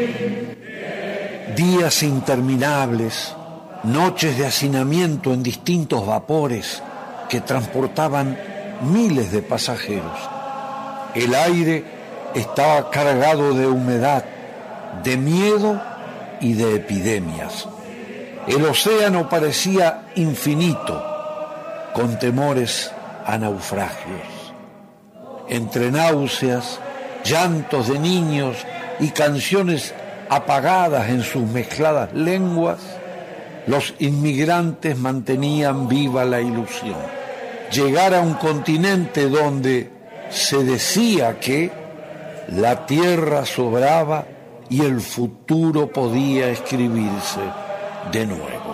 Días interminables, noches de hacinamiento en distintos vapores que transportaban miles de pasajeros. El aire estaba cargado de humedad, de miedo y de epidemias. El océano parecía infinito, con temores a naufragios. Entre náuseas, llantos de niños y canciones apagadas en sus mezcladas lenguas, los inmigrantes mantenían viva la ilusión. Llegar a un continente donde se decía que la tierra sobraba y el futuro podía escribirse de nuevo.